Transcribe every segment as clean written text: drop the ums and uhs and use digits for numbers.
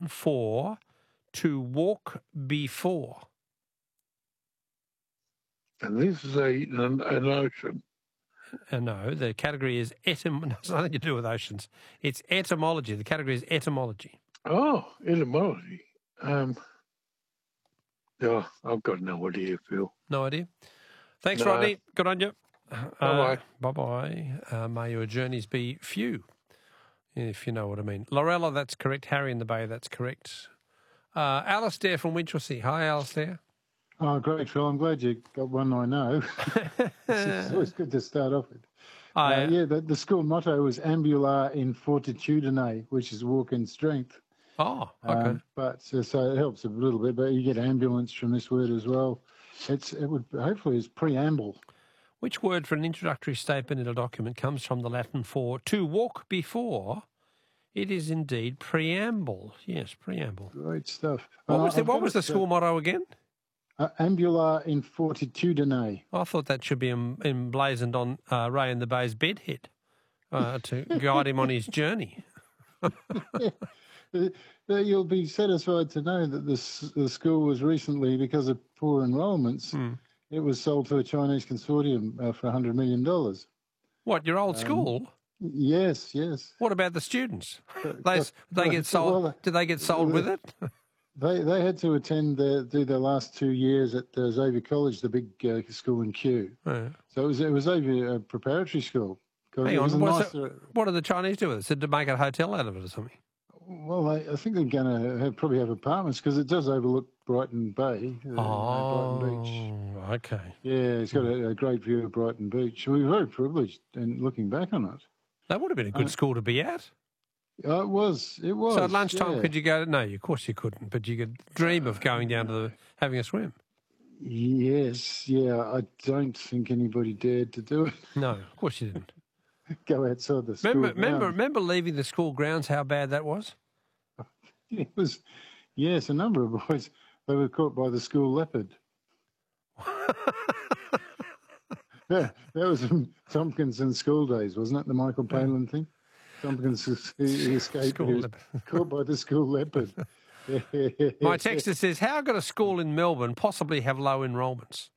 Latin for to walk before? And this is an ocean. No, the category is it's nothing to do with oceans. It's etymology. The category is etymology. Oh, etymology. Oh, I've got no idea, Phil. No idea. Thanks, No. Rodney. Good on you. Bye-bye. Bye-bye. May your journeys be few, if you know what I mean. Lorella, that's correct. Harry in the Bay, that's correct. Alistair from Winchelsea. Hi, Alistair. Oh, great, Phil. I'm glad you got one I know. It's always good to start off with. The school motto was Ambula in Fortitudine, which is walk in strength. Oh, okay. So it helps a little bit, but you get ambulance from this word as well. Hopefully it's preamble. Which word for an introductory statement in a document comes from the Latin for to walk before? It is indeed preamble. Yes, preamble. Great stuff. What was the school motto again? Ambula in Fortitudine. I thought that should be emblazoned on Ray in the Bay's bedhead to guide him on his journey. You'll be satisfied to know that the school was recently, because of poor enrolments, it was sold to a Chinese consortium for $100 million. What, your old school? Yes. What about the students? They get sold. Did they get sold with it? They had to do their last 2 years at Xavier College, the big school in Kew. Yeah. So it was Xavier Preparatory School. Hang on, what did the Chinese do with it? Did they make a hotel out of it or something? Well, I think they're going to probably have apartments because it does overlook Brighton Bay. Brighton Beach. Okay. Yeah, it's got a great view of Brighton Beach. We were very privileged in looking back on it. That would have been a good school to be at. It was. So at lunchtime, could you go? No, of course you couldn't, but you could dream of going down to having a swim. Yes, yeah. I don't think anybody dared to do it. No, of course you didn't. Go outside the school Remember leaving the school grounds, how bad that was? It was, yes, a number of boys, they were caught by the school leopard. Yeah, that was from Tompkinson's school days, wasn't it? The Michael Palin thing? Tompkins escaped, he was caught by the school leopard. My texter says, how could a school in Melbourne possibly have low enrolments?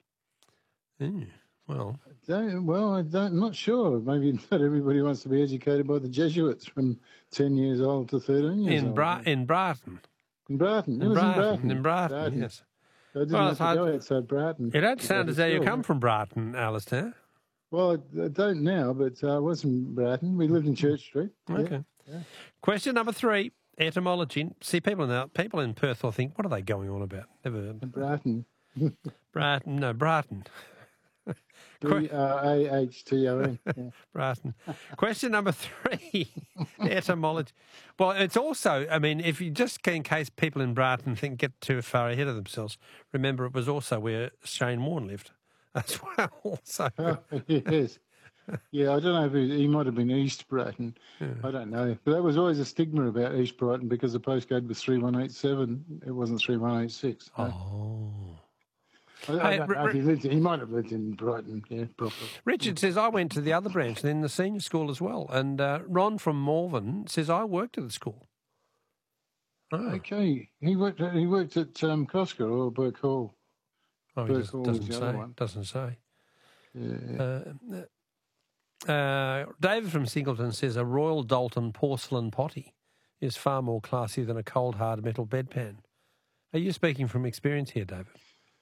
I'm not sure. Maybe not everybody wants to be educated by the Jesuits from 10 years old to 13 years old. In Brighton. In Brighton. In Brighton, yes. I didn't have to go outside Brighton. You don't sound as though you come from Brighton, Alistair. Well, I don't now, but I was in Brighton. We lived in Church Street. Okay. Yeah. Question number 3, etymology. See, people in Perth will think, what are they going on about? Never. Brighton. Brighton. Brahton. Yeah. Brighton. Question number 3, etymology. Well, it's also, if you just, in case people in Brighton get too far ahead of themselves, remember it was also where Shane Warne lived as well. So. Yes. Yeah, I don't know if he might have been East Brighton. Yeah. I don't know. But there was always a stigma about East Brighton because the postcode was 3187. It wasn't 3186. No? Oh. I don't know if he might have lived in Brighton, yeah, properly. Richard says, I went to the other branch, then the senior school as well. And Ron from Malvern says, I worked at the school. Oh. Okay. He worked at Coscar or Burke Hall. Oh, he doesn't say. Yeah. David from Singleton says, a Royal Dalton porcelain potty is far more classy than a cold, hard metal bedpan. Are you speaking from experience here, David?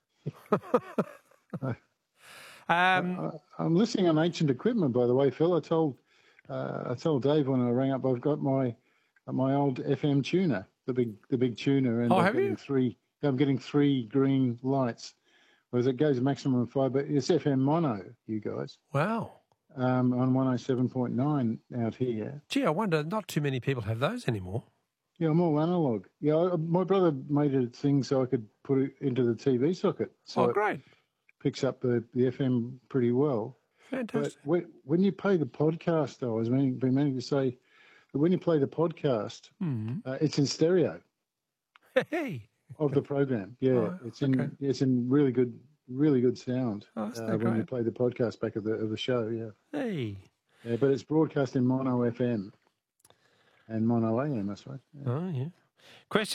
I'm listening on ancient equipment, by the way, Phil. I told Dave when I rang up, I've got my old FM tuner, the big tuner, and I'm getting 3 green lights, whereas it goes maximum of 5, but it's FM mono, you guys. Wow. On 107.9 out here. Gee, I wonder, not too many people have those anymore. Yeah, I'm all analog. Yeah, my brother made a thing so I could put it into the TV socket. So great. It picks up the FM pretty well. Fantastic. But when you play the podcast, though, I was meaning to say that when you play the podcast, it's in stereo. Hey. Of the program. Yeah, it's in really good sound when you play the podcast back of the show. Yeah. Hey. Yeah, but it's broadcast in mono FM. And mono AM, that's right. Yeah. Oh, yeah. Question